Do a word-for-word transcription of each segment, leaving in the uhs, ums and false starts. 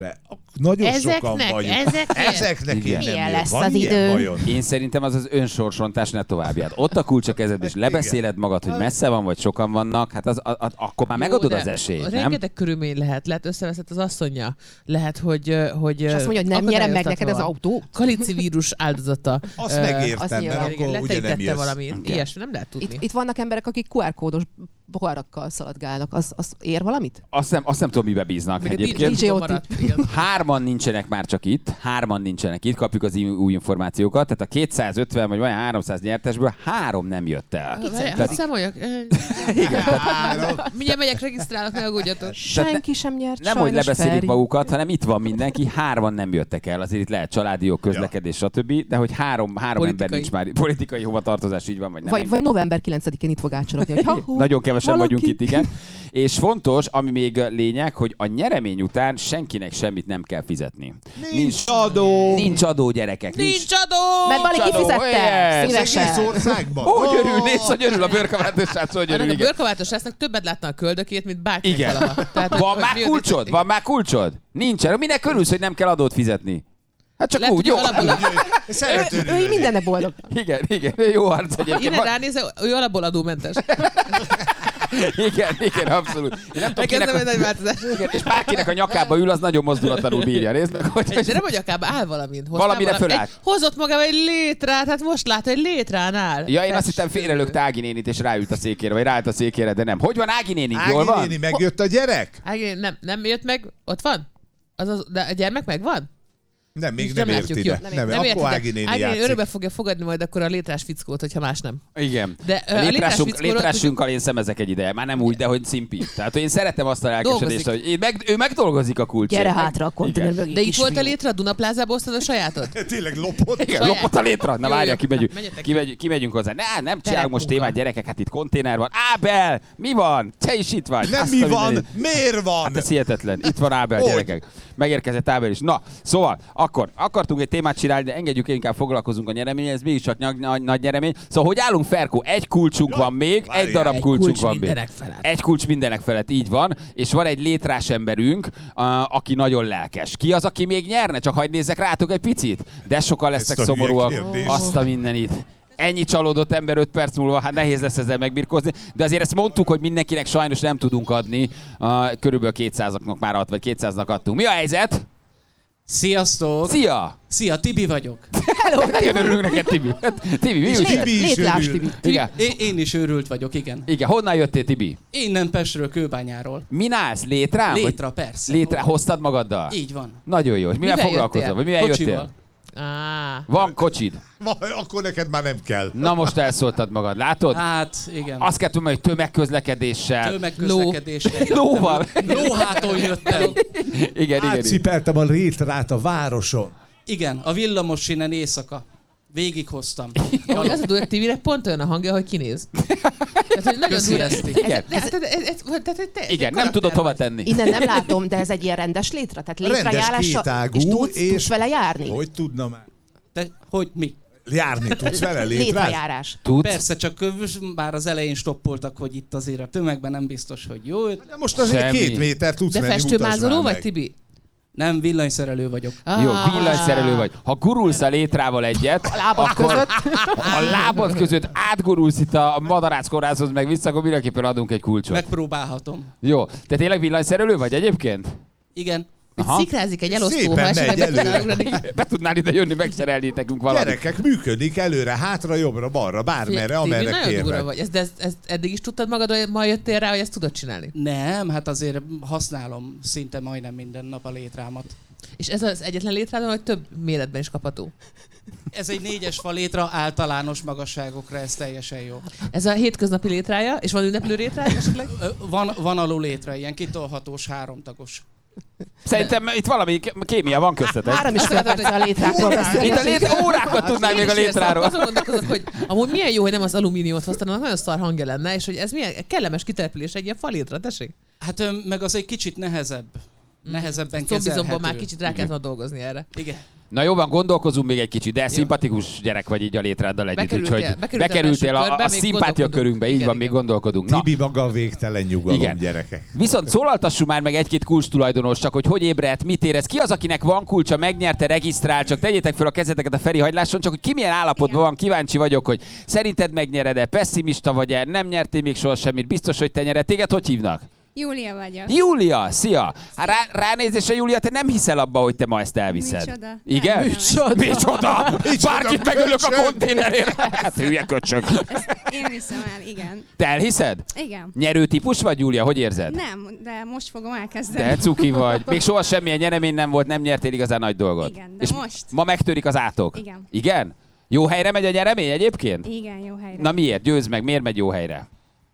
Nagyon ezeknek, sokan vagyunk. Ezeknek, Ezeknek én nem Milyen jön. lesz Van az ilyen idő? vajon? Én szerintem az az önsorsontás, ne továbbját. Ott a kulcs a kezed, és lebeszéled magad, hogy messze van, vagy sokan vannak, hát az, a, a, akkor már megadod az esélyt, nem? Rengeteg körülmény lehet. Lehet összeveszett az asszonya. Lehet, hogy... hogy És azt mondja, hogy nem nyerem meg neked az autó. Kalici vírus áldozata. Azt Ö, megértem, mert akkor ugye nem leterítette jössz. valami. Ilyesmi, nem lehet tudni. Itt, itt vannak emberek, akik kú er kódos poharakkal szaladgálnak. Az, az ér valamit? Azt nem, azt nem tudom, mibe bíznak Még a egyébként. dé jé maradt, igen. Hárman nincsenek már csak itt, hárman nincsenek itt, kapjuk az új információkat, tehát a kétszázötven vagy olyan háromszáz nyertesből három nem jött el. Várjál, hadd számoljak. Igen, tehát Mindjárt megyek, regisztrálok, ne aggódjatok. Senki sem nyert, nem, hogy sajnos, lebeszélik Feri. magukat, hanem itt van mindenki, hárman nem jöttek el, azért itt lehet családi jog, közlekedés, stb. De hogy három, három ember Politikai. nincs már, politikai hovatartozás így van, vagy nem. Vagy, vagy november kilencedikén itt fog átcsorogni, hogy ha-hú, Nagyon kevesen valaki. vagyunk itt, igen. És fontos, ami még lényeg, hogy a nyeremény után senkinek semmit nem kell fizetni. Nincs adó! Nincs adó, gyerekek. Nincs adó! Mert Bali adó, kifizette! yes. Egész Szívesen! országban? Hogy örül, nézd, hogy örül a bőrkaváltós srác, hogy örül, Annak a igen. bőrkaváltos lesznek többet látna a köldökét, mint bárki Igen. valaha. Tehát, Van hogy már mi- kulcsod? Van már kulcsod? Nincsen. Minek örülsz, hogy nem kell adót fizetni? Hát csak Lehet, úgy, hogy jó. alapból, Szeret Ő, ő örülni. így mindennek boldog. Igen, igen, jó arc egyébként. innen Van- ránézel, ő alapból adómentes. Igen, igen, abszolút. Én nem tudom, Elkezdem kinek, egy nagy változás. igen, és bárkinek a nyakába ül, az nagyon mozdulatlanul bírja. Nézd meg, hogy... De nem, hogy akár áll valamint. Hoztál Valamire valami- fölállt. egy- Hozott magával egy létrát, hát most lát, hogy létrán áll. Ja, én azt hittem félrelökte Ági nénit, és ráült a székére, vagy ráült a székére, de nem. Hogy van Ági néni? Jól Ági van? néni, megjött a gyerek? Ági, nem, nem jött meg? Ott van? Az az, de a gyermek megvan? Nem, még Most nem ért látjuk, ide. jó. Nem, Nem ért akkor ide. Ági néni Ági néni játszik. örökbe fogja fogadni majd akkor a létrás fickót, hogyha más nem. Igen. De, ö, a Létrásunk, létrás fickóról- létrásunkkal én szemezek egy ideje. Már nem úgy, de hogy szimpi. Tehát én szeretem azt a lelkesedést, Dolgozik. hogy én meg, ő megdolgozik a kulcsért. Gyere hátra a konténer mögé. De itt kisfiú. volt a létre a Dunaplázába, osztad a sajátod? Tényleg lopott. Igen, Saját. lopott a létre. Na Jó, várjál, jó. kimegyünk, Menjetek. kimegy, kimegyünk hozzá. Ne, nem csinálunk most Terepmunka. témát, gyerekek, hát itt konténer van. Ábel, mi van? Te is itt vagy. Nem Azt mi a van, mindenit. miért van? Hát ez hihetetlen. Itt van Ábel, Hogy? gyerekek. Megérkezett Ábel is. Na, szóval, akkor akartunk egy témát csinálni, de engedjük, inkább foglalkozunk a nyereménye, ez mégiscsak nagy, nagy, nagy nyeremény. Szóval, hogy állunk, Ferkó? Egy kulcsunk van még, várjál. egy darab Egy kulcsunk kulcs van még. mindenek felett. Egy kulcs mindenek felett, így van. És van egy létrás emberünk, a, aki nagyon lelkes. Ki az, aki még nyerne? Csak hagyj nézzek rátok egy picit. De sokan lesznek Ezt a hülye szomorúak. kérdés. Azt a mindenit. Ennyi csalódott ember öt perc múlva, hát nehéz lesz ezzel megbirkózni, de azért ezt mondtuk, hogy mindenkinek sajnos nem tudunk adni, uh, körülbelül kétszázaknak már ad, vagy kétszáznak adtunk. Mi a helyzet? Sziasztok! Szia! Szia, Tibi vagyok. Nagyon örülünk neked, Tibi. Tibi, mi újság? Tibi is Létlás, örül. Tibi. Igen. Én, én is őrült vagyok, igen. Igen, honnan jöttél, Tibi? Innen Pestről, Kőbányáról. Min állsz? Létrán? Vagy Létra, persze. Létre, hoztad magaddal? Így van. Nagyon jó. És mivel, Mivel foglalkozol? jöttél? Vagy mivel Kocsival. jöttél? Á, Van kocsid. Ma, akkor neked már nem kell. Na most elszóltad magad, látod? Hát, igen. Azt kell tudni, hogy tömegközlekedéssel. Tömegközlekedésre. Lóval. Lóháton jöttem. Igen, igen, igen. Átcipeltem a létrát a városon. Igen, a villamos sinen éjszaka. Végighoztam. Amúgy az a durva, Tibinek pont olyan a hangja, hogy kinéz. Tehát, hogy nagyon Köszi, durva. Eszti. Igen. Ez, ez, ez, ez, ez, ez, ez, Igen, nem tudod hova tenni. Innen nem látom, de ez egy ilyen rendes létre? Tehát Rendes létrajárása, kétágú, és tudsz, és- tudsz vele járni? Hogy tudna már? Te, hogy mi? Járni tudsz vele létrát? Létrajárás. Tudsz? Persze, csak ö, már az elején stoppoltak, hogy itt azért a tömegben nem biztos, hogy jó. De most azért Semmi. két méter tudsz De menni, mutasd festőmázoló már vagy, meg. Tibi? Nem, villanyszerelő vagyok. Jó, Ah. villanyszerelő vagy. Ha gurulsz a létrával egyet, a lábad akkor között. a lábad között átgurulsz itt a madarászkórházhoz meg vissza, akkor mindenképpen adunk egy kulcsot. Megpróbálhatom. Jó. Te tényleg villanyszerelő vagy egyébként? Igen. Hogy Aha. szikrázik egy elosztó, Szépen ha esetleg megy be tudnál előre. ugrani. Be tudnál ide jönni, megszerelni nekünk valamit. Gyerekek, működik előre, hátra, jobbra, balra, bármerre, Tibi, amerre nagyon durva kérlek. vagy. Ezt, ezt, ezt eddig is tudtad magad, hogy ma jöttél rá, hogy ezt tudod csinálni? Nem, hát azért használom szinte majdnem minden nap a létrámat. És ez az egyetlen létrád, hogy több méretben is kapható. Ez egy négyes fa létra, általános magasságokra, ez teljesen jó. Ez a hétköznapi létrája, és van ünneplő létrája esetleg? Ö, Van, van alul létre, ilyen kitolhatós, háromtagos. Szerintem itt valami ké- kémia van köztetek. Három is fél perc a létrákról Itt a beszélgetünk. lét órákat tudnánk még a létráról. Azon gondolkozok, hogy amúgy milyen jó, hogy nem az alumíniumot hoztad, annak nagyon szar hangja lenne, és hogy ez milyen kellemes kitelepülés egy ilyen falétra, tessék? Hát ö, meg az egy kicsit nehezebb. Nehezebben Zombizomból kezelhető. már kicsit rá kellett volna dolgozni erre. Igen. Na jó van, gondolkozunk még egy kicsit, de szimpatikus gyerek vagy így a létráddal együtt, Bekerültél- úgyhogy bekerültél bekerültél a, körbe, a még szimpátia gondolkodunk. körünkbe, így Igen, van, igen. még gondolkodunk. Na, Tibi maga a végtelen nyugalom, Igen. gyerekek. viszont szólaltassuk már meg egy-két kulcstulajdonos, csak hogy hogy ébredt, mit érez. Ki az, akinek van kulcsa, megnyerte, regisztrál, csak tegyétek fel a kezeteket a Feri hagyláson, csak hogy ki milyen állapotban van, kíváncsi vagyok, hogy szerinted megnyered-e, pessimista vagy-e, nem nyertél még soha semmit, biztos, hogy te nyered. Téged hogy hívnak? Júlia vagyok. Júlia, szia! Hát rá, ránézésre, Júlia, te nem hiszel abba, hogy te ma ezt elviszed. Micsoda? Igen? Nem, nem. Micsoda? Micsoda? Bárkit megölök a köcsög! konténerért. Hát hülye köcsög. Ezt én viszem el, igen. Te elhiszed? Igen. Nyerő típus vagy, Júlia? Hogy érzed? Nem, de most fogom elkezdeni. Te cuki vagy. Még soha semmilyen nyeremény nem volt, nem nyertél igazán nagy dolgot. Igen, de És most. ma megtörik az átok. Igen. Igen? Jó helyre megy a nyeremény egyébként? Igen, jó helyre. Na miért? Győzd meg, miért megy jó helyre?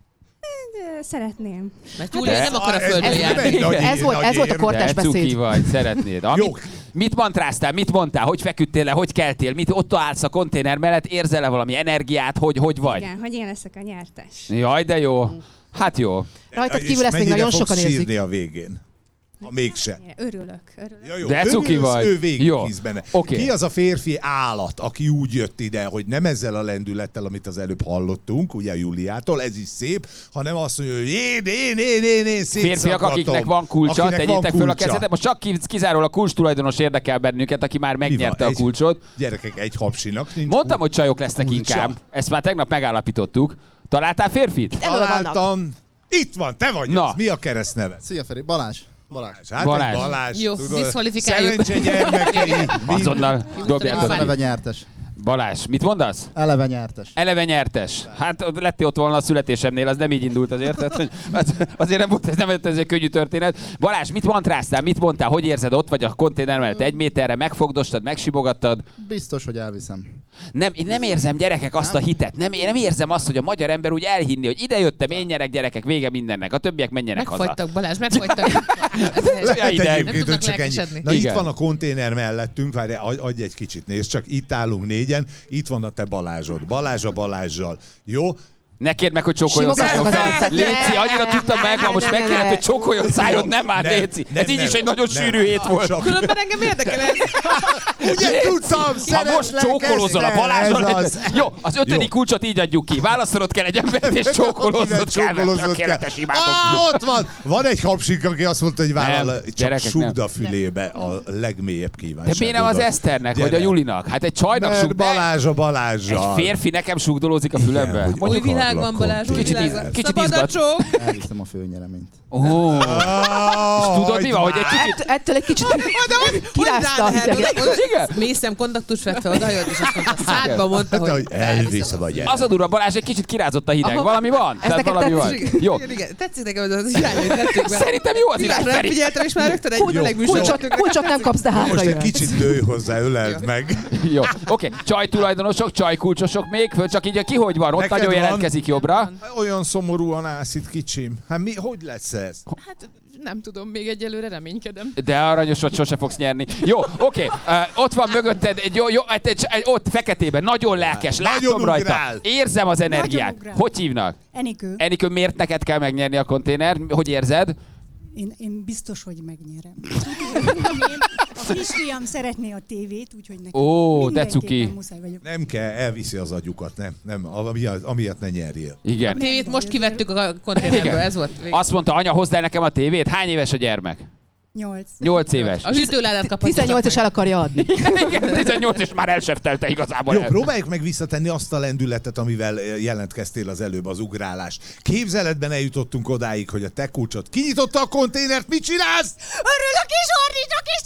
De szeretném. Mert Júlia De- nem akar a Ez- földön ez nem járni. egy nagy- Ez volt, ez volt a érv. kortárs De cuki beszéd. vagy, szeretnéd. Jó. Amit, mit mantráztál, mit mondtál, hogy feküdtél le, hogy keltél, mit ott állsz a konténer mellett, érzel-e valami energiát, hogy, hogy vagy? Igen, hogy én leszek a nyertes. Jaj, de jó. Hát jó. Rajtad És kívül ezt még mennyire nagyon fogsz sokan érzik. sírni a végén? Ha mégse. Örülök, örülök. Ja, jó. De cuki Örülsz, vagy. Ő végig Jó. hisz benne. Oké. Ki az a férfi állat, aki úgy jött ide, hogy nem ezzel a lendülettel, amit az előbb hallottunk, ugye Juliától, ez is szép, hanem azt mondja, hogy én, én, én, én, én Férfiak, szétszakatom. akiknek van kulcsa, Akinek tegyétek van föl a kulcsa. kezetet. Most csak ki- kizárólag a kulcs tulajdonos érdekel bennünket, aki már megnyerte a Egy- kulcsot. Gyerekek, egy hapsinak nincs Mondtam, hogy csajok lesznek kulcsa. inkább. Ezt már tegnap megállapítottuk. Találtál férfit? Elől vannak. Találtam. Itt van, te vagy Na. az. Mi a keresztneve? Szia Feri, Balázs. Balázs. Hát Balázs. Balázs. Balázs Jó, tudod, diszkvalifikáljuk. Szerencse gyermekei. Azonnal dobjátok. Eleve nyertes. Balázs, mit mondasz? Eleve nyertes. Eleve nyertes. Hát ott lettél ott volna a születésemnél, az nem így indult azért. Tehát, hogy az- azért nem volt ez, nem volt ez egy könnyű történet. Balázs, mit mantráztál, mit mondtál, hogy érzed ott vagy a konténer mellett egy méterre, megfogdostad, megsimogattad? Biztos, hogy elviszem. Nem, én nem érzem, gyerekek, azt a hitet. Nem, én nem érzem azt, hogy a magyar ember úgy elhinni, hogy ide jöttem, én nyerek, gyerekek, vége mindennek. A többiek menjenek haza. Megfagytak, Balázs, megfagytak. Lehet ide. Nem egyébként, hogy tudnak csak ennyi. lelkesedni. Na Igen. itt van a konténer mellettünk, várj, adj, adj egy kicsit, nézd, csak itt állunk négyen, itt van a te Balázsod. Balázs a Balázsjal. Jó? Ne kérd meg, hogy csókoljon Simogassuk szájon. az arcát. Léci, annyira tudtam meg, ha most Ne, ne, megkérdez, ne. hogy csókoljon szájon, nem már Nem, Léci. nem, Ez így nem, is egy nagyon nem. sűrű hét volt. Csak- Különben engem érdekel ez. Ugye tudtam, Ha most csókolózol a Balázsral, Ez az. jó, az ötödik Jó. kulcsot így adjuk ki. Választanod kell egy embert, és csókolóznod kell. Csókolóznod kell. Tökéletes imádom. Ah, ott van! Van egy hapsik, aki azt mondta, hogy vállal, Nem, csak gyerekek, sugd nem. a fülébe a legmélyebb De kívánságodat. miért nem az Eszternek, vagy a Gyere. Julinak? Hát egy csajnak Mert sug... Balázs a Balázsral. Egy férfi nekem sugdolózik a fülembe? hogy- Új Akarlak világ van, Balázs, új konténer. Kicsit világ van. izgat- kicsit Szabad a izgat. csók. Elviszem a főnyereményt. Ó, Ah, tudod mi van, hogy egy hagyd kicsit... Ett- Ettől egy kicsit kirázta a hideget. Igen? Mészem kontaktus vett fel, oda jött, és azt mondta, szádba mondta, Hát, hogy hogy elviszem a gyerek. Az a durva, Balázs egy kicsit kirázott a hideg. Valami van? Tehát neked valami van. tetszik? Jó. Igen, igen, tetszik nekem ez az irány, hogy tettük be. Szerintem jó az irány, Irányra Feri. figyeltem, és már rögtön egy Kulcs- meleg Kulcsot, műsor. kulcsot nem kapsz, de hátra Most egy jöhet. kicsit nőj hozzá, öleld meg. Jó, oké. Csaj tulajdonosok, csaj kulcsosok még, föl csak így ki hogy van, ott Neked nagyon van? jelentkezik jobbra. Olyan szomorúan állsz itt, kicsim. Hát mi, hogy lesz ez? Hát nem tudom, még egyelőre reménykedem. De aranyosot sose fogsz nyerni. Jó, oké. Uh, ott van mögötted egy jó, jó egy, egy, egy, ott feketében, nagyon lelkes, Nagyon látom rajta. ugrál. Érzem az energiát. Nagyon ugrál. Hogy hívnak? Enikő, Enikő, miért neked kell megnyerni a konténer? Hogy érzed? Én, én biztos, hogy megnyerem. Én, a kisfiam szeretné a tévét, úgyhogy neki Ó, de cuki. mindenképpen muszáj vagyok. Nem kell, elviszi az agyukat, nem, nem, amiatt, amiatt ne nyerjél. A Igen. tévét most kivettük a konténerből, Igen. ez volt. Azt mondta, anya, hozd el nekem a tévét. Hány éves a gyermek? Nyolc. Nyolc éves. A hűtőládát kaphatjuk. tizennyolc és el akarja adni. Igen, tizennyolc és már elseftelte igazából. Jó, próbáljuk meg visszatenni azt a lendületet, amivel eh, jelentkeztél az előbb, az ugrálás. Képzeletben eljutottunk odáig, hogy a te kulcsot kinyitotta a konténert, mit csinálsz? örülök és ordítok és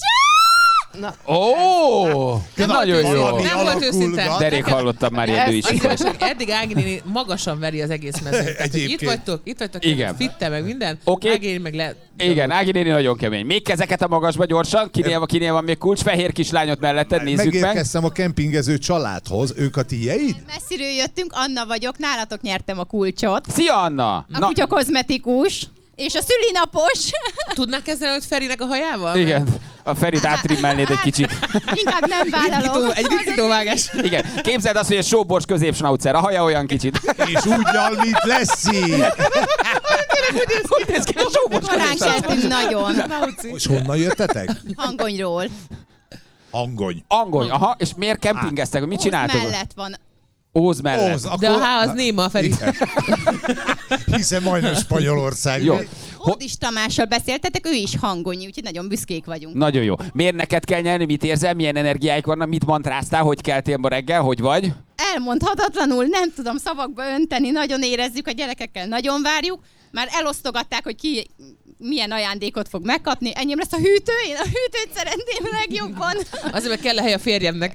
Ó, nagyon jó. Valami Nem volt alakul, őszinte. van. Derék hallottam már ilyen Ez, is. az igazság, eddig Ági néni magasan veri az egész mezőt. Tehát, hogy Itt Egyébként. vagytok, itt vagytok, Igen. fitte meg minden. Oké. Ági néni meg le... Igen, Ági néni nagyon kemény. Még kezeket a magasba gyorsan. Kinél, kinél van még kulcs? Fehér kislányot melletted, nézzük meg. Megérkeztem a kempingező családhoz, ők a tiéid? Messziről jöttünk, Anna vagyok, nálatok nyertem a kulcsot. Szia, Anna! A kutya kozmetikus, és a szülinapos. Tudnák kezdeni, hogy Ferinek a hajával? Igen, a Ferit átrimmelnéd egy kicsit. Inkább nem vállalom. Egy ritkítóvágás. Igen, képzeld azt, hogy egy sóbors középsnaucer, a haja olyan kicsit. És úgy nyal, mint Leszi! Hogy néz ki a sóbors Korán középsnaucer? keltünk nagyon. És honnan jöttetek? Hangonyról. Angony. Angony, aha, és miért kempingeztek? Mit Óz csináltok? mellett van. Óz mellett. Óz, De a akkor- H az néma, Feri. Igen. Hiszen majdnem Spanyolország. Jó. Hódis Tamással beszéltetek, ő is hangonyi, úgyhogy nagyon büszkék vagyunk. Nagyon jó. Miért neked kell nyerni? Mit érzel? Milyen energiáik vannak? Mit mantráztál? Hogy keltél ma reggel? Hogy vagy? Elmondhatatlanul, nem tudom szavakba önteni, nagyon érezzük, a gyerekekkel nagyon várjuk. Már elosztogatták, hogy ki milyen ajándékot fog megkapni. Enyém lesz a hűtő, én a hűtőt szeretném legjobban. Azért, mert kell a hely a férjemnek.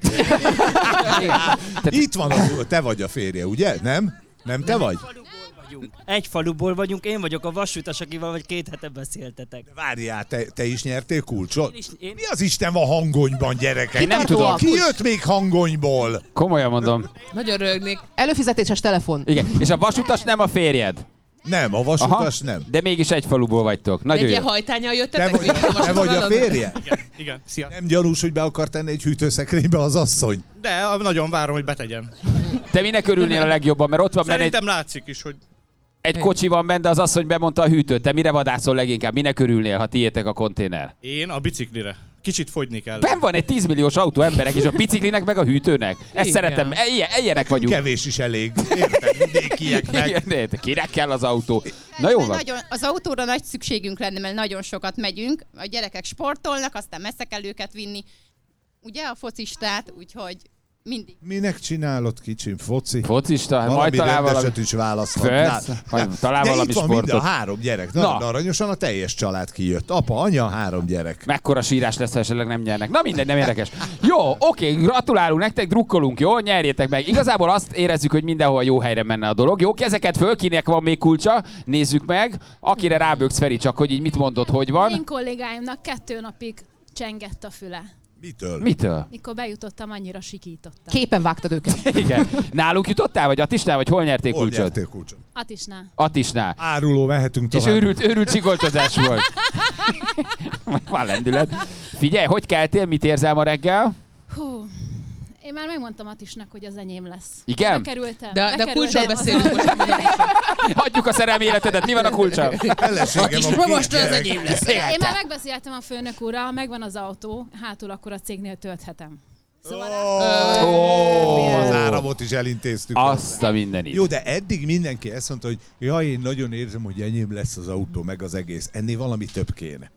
Itt van, a, te vagy a férje, ugye? Nem? Nem te vagy? Egy faluból vagyunk, én vagyok a vasutas, akivel vagy két hete beszéltetek. Várjál, te, te is nyertél kulcsot? Én is, én... Mi az Isten van Hangonyban, gyerekek? Én nem tudom. Ki jött még Hangonyból? Komolyan mondom. Nagyon rögnék. Előfizetéses telefon. Igen. És a vasutas nem a férjed? Nem, a vasutas nem. De mégis egy faluból vagytok. Nagyon Egy jó. ilyen hajtányal Te jöttetek? vagy, te vagy a férje? Igen, igen. Szia. Nem gyanús, hogy be akar tenni egy hűtőszekrénybe az asszony? De nagyon várom, hogy betegyen. Te minek örülnél a legjobban? Mert ott van benne egy, Szerintem látszik is, hogy egy kocsi van benne, de az asszony bemondta a hűtőt. Te mire vadászol leginkább? Minek örülnél, ha tiétek a konténer? én a biciklire. Kicsit fogyni kell. Ben van egy tízmilliós autó emberek, és a biciklinek meg a hűtőnek. Ezt Igen. szeretem. Ilyen, ilyenek vagyunk. Kevés is elég. Érted, vidékieknek. Igen, de kinek kell az autó? Na jó Mert van. nagyon, az autóra nagy szükségünk lenne, mert nagyon sokat megyünk. A gyerekek sportolnak, aztán messze kell őket vinni. Ugye a focistát, úgyhogy mindig. Minek csinálod, kicsim, foci? Focista? Majd Valami talál valami... rendeset is választhatnál. Persze, majd talál De valami itt van mind sportot. a három gyerek. Na. Nagyon aranyosan a teljes család kijött. Apa, anya, három gyerek. Mekkora sírás lesz, ha esetleg nem nyernek. Na mindegy, nem érdekes. Jó, oké, gratulálunk nektek, drukkolunk, jó? Nyerjétek meg. Igazából azt érezzük, hogy mindenhol jó helyre menne a dolog. Jó, kezeket föl, kinek van még kulcsa, nézzük meg. Akire ráböksz, Feri, csak hogy így mit mondod, hogy Én van. kollégáimnak kettő napig csengett a füle. Mitől? Mitől? Mikor bejutottam, annyira sikítottam. Képen vágtad őket. Igen. Nálunk jutottál, vagy Attisnál, vagy hol nyerték Hol kulcsot? nyertél kulcsot? Attisnál. Attisnál. Áruló, mehetünk És tovább. őrült, őrült csigolcsozás volt. Van lendület. Figyelj, hogy keltél, mit érzel ma reggel? Hú, én már megmondtam Attisnak, hogy az enyém lesz. Igen? Bekerültem. De, de bekerültem kulcsról az- beszélünk most. Hagyjuk a szerelmi életedet, mi van a kulcsa? Feleségem van két most az gyerek. enyém lesz. Én már megbeszéltem a főnök úrral, megvan az autó, hátul akkor a cégnél tölthetem. Szóval Ó, az áramot is elintéztük. Azt a mindenit. Jó, de eddig mindenki ezt mondta, hogy jaj, én nagyon érzem, hogy enyém lesz az autó, meg az egész. Ennél valami több kéne.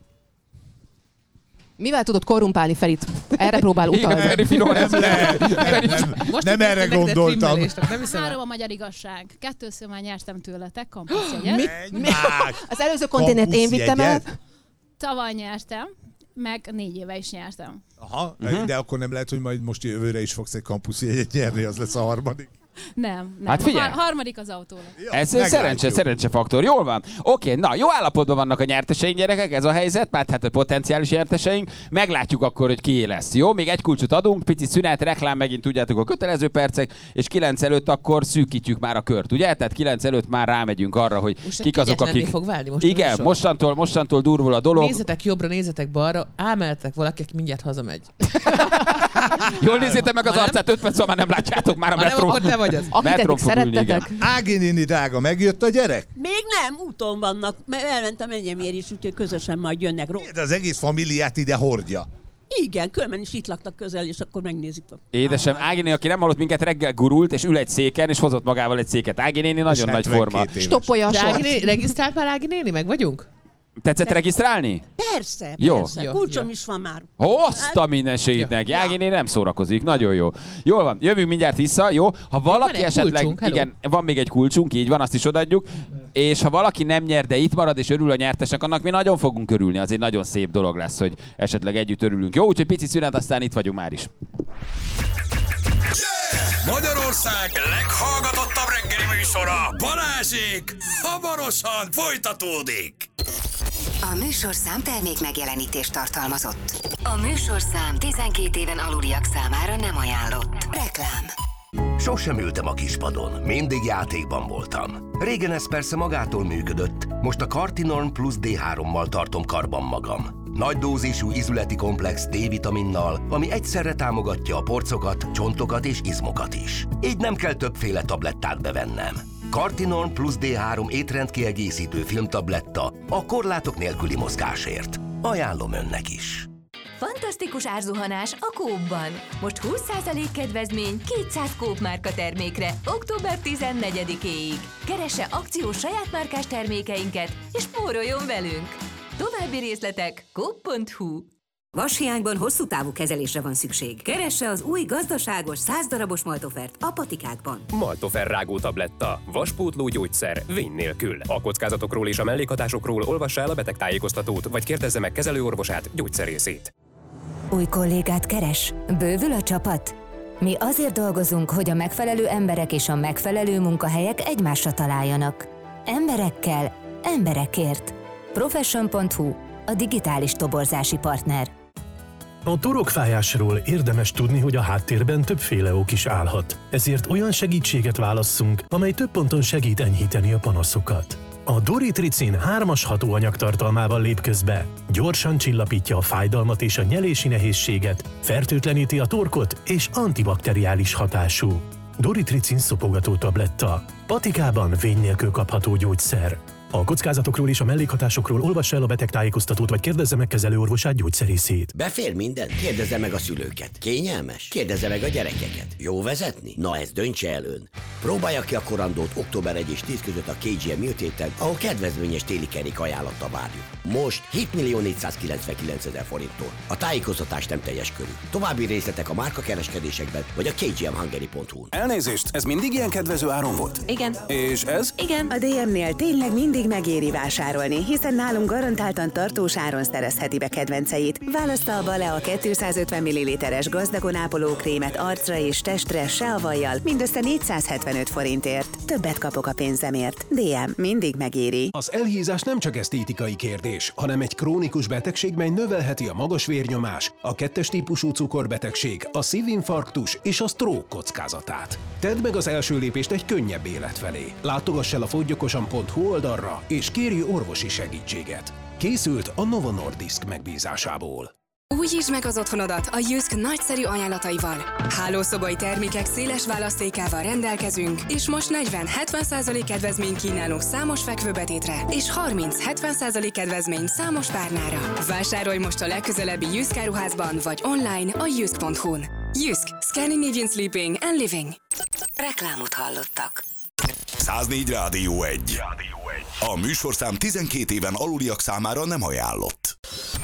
Mivel tudod korrumpálni Ferit? Erre próbál Igen, utalni. Feri finom Nem lehet, nem, nem, Most nem erre tettem neked gondoltam. filmelést, nem hiszem el. három a magyar igazság. Kettőször már nyertem tőletek kampuszjegyet. Menj már! Az előző konténert én vittem el. Kampuszjegyet? Tavaly nyertem, meg négy éve is nyertem. Aha, uh-huh. De akkor nem lehet, hogy majd most jövőre is fogsz egy kampusjegyet nyerni, az lesz a harmadik. Nem, nem. Hát figyelj. A har- harmadik az autó lesz. Ja, Ez meglátjuk. szerencse, szerencsefaktor. Jól van. Oké, na jó állapotban vannak a nyerteseink, gyerekek, ez a helyzet, már hát a potenciális nyerteseink. Meglátjuk akkor, hogy kié lesz. Jó, még egy kulcsot adunk, pici szünet, reklám, megint tudjátok a kötelező percek, és kilenc előtt akkor szűkítjük már a kört, ugye? Tehát kilenc előtt már rámegyünk arra, hogy Most kik azok, kegyetlenné akik... fog válni most Igen, a műsor. mostantól, mostantól durvul a dolog. Nézzetek jobbra, nézzetek balra, ámeltek valaki, aki mindjárt hazamegy. Jól nézzétek meg az arcát, öt perc, szóval már nem látjátok már a Ha nem, metró. akkor te vagy az. Akit Metrón eddig fog ülni, szerettetek. igen. Ági néni drága, megjött a gyerek? Még nem, úton vannak, mert elmentem enyémért is, úgyhogy közösen majd jönnek róla. De az egész familiát ide hordja. Igen, különben is itt laktak közel, és akkor megnézik. Édesem, Ági néni, aki nem hallott minket, reggel gurult, és ül egy széken, és hozott magával egy széket. Ági néni nagyon nagy forma. Stoppolja a De Ági sort. néni, regisztrált már Ági néni? Meg vagyunk? Tetszett regisztrálni? Persze, Jó. persze, Jó, kulcsom jó. is van már. Azt a mindenségét neki. Ági néni nem szórakozik. Nagyon jó. Jól van, jövünk mindjárt vissza, jó? Ha valaki egy esetleg, kulcsunk, hello. igen, van még egy kulcsunk, így van, azt is odaadjuk. És ha valaki nem nyer, de itt marad és örül a nyertesnek, annak mi nagyon fogunk örülni. Az egy nagyon szép dolog lesz, hogy esetleg együtt örülünk. Jó, úgyhogy pici szünet, aztán itt vagyunk már is. Magyarország leghallgatottabb reggeli műsora, Balázsék, hamarosan folytatódik. A műsorszám termék megjelenítést tartalmazott. A műsorszám tizenkét éven aluliak számára nem ajánlott. Reklám. Sosem ültem a kispadon, mindig játékban voltam. Régen ez persze magától működött, most a Cartinorm Plus dé hárommal tartom karban magam. Nagy dózisú izületi komplex D-vitaminnal, ami egyszerre támogatja a porcokat, csontokat és izmokat is. Így nem kell többféle tablettát bevennem. Cartinorm Plus dé három étrendkiegészítő filmtabletta a korlátok nélküli mozgásért. Ajánlom önnek is. Fantasztikus árzuhanás a Coopban. Most húsz százalék kedvezmény kétszáz Coop márka termékre október tizennegyedikéig. Keresse akciós saját márkás termékeinket, és spóroljon velünk! További részletek coop pont hu. Vashiányban hosszú távú kezelésre van szükség. Keresse az új gazdaságos száz darabos Maltofert a Patikákban. Maltofer rágó tabletta. Vaspótló gyógyszer. Vény nélkül. A kockázatokról és a mellékhatásokról olvassa el a betegtájékoztatót, vagy kérdezze meg kezelőorvosát, gyógyszerészét. Új kollégát keres? Bővül a csapat? Mi azért dolgozunk, hogy a megfelelő emberek és a megfelelő munkahelyek egymásra találjanak. Emberekkel, emberekért. Profession pont hu, a digitális toborzási partner. A torokfájásról érdemes tudni, hogy a háttérben többféle ok is állhat. Ezért olyan segítséget válasszunk, amely több ponton segít enyhíteni a panaszokat. A Doritricin hármas hatóanyag tartalmával lép közbe, gyorsan csillapítja a fájdalmat és a nyelési nehézséget, fertőtleníti a torkot és antibakteriális hatású. Doritricin szopogató tabletta. Patikában vény nélkül kapható gyógyszer. A kockázatokról és a mellékhatásokról olvassa el a betegtájékoztatót, vagy kérdezze meg kezelőorvosát, gyógyszerészét. Befér minden? Kérdezze meg a szülőket. Kényelmes? Kérdezze meg a gyerekeket. Jó vezetni? Na ezt döntse el ön. Próbálja ki a korandót október elseje és tíz között a ká gé em Műtéten, ahol kedvezményes téli kerék ajánlattal várjuk. Most hétmillió-négyszázkilencvenkilencezer forinttól. A tájékoztatás nem teljes körű. További részletek a márkakereskedésekben, vagy a kgmhungary pont hu-n. Elnézést, ez mindig ilyen kedvező áron volt? Igen. És ez? Igen. A dé em-nél tényleg mindig megéri vásárolni, hiszen nálunk garantáltan tartós áron szerezheti be kedvenceit. Válassza a Balea kétszázötven milliliteres gazdagon ápoló krémet arcra és testre se a vajjal, mindössze négyszázhetvenöt forintért. Többet kapok a pénzemért. dé em mindig megéri. Az elhízás nem csak esztétikai kérdés, hanem egy krónikus betegség, mely növelheti a magas vérnyomás, a kettes típusú cukorbetegség, a szívinfarktus és a stroke kockázatát. Tedd meg az első lépést egy könnyebb élet felé. Látogass el a fogyjokosan pont hu oldalra, és kérj orvosi segítséget. Készült a Novo Nordisk megbízásából. Újítsd meg az otthonodat a Jysk nagyszerű ajánlataival. Hálószobai termékek széles választékával rendelkezünk, és most negyven-hetven százalék kedvezmény kínálunk számos fekvőbetétre, és harminc-hetven százalék kedvezmény számos párnára. Vásárolj most a legközelebbi Jysk áruházban, vagy online a jysk pont hu-n. Jysk. Scandinavian Sleeping and Living. Reklámot hallottak. száznégy Rádió egy. A műsorszám tizenkét éven aluliak számára nem ajánlott.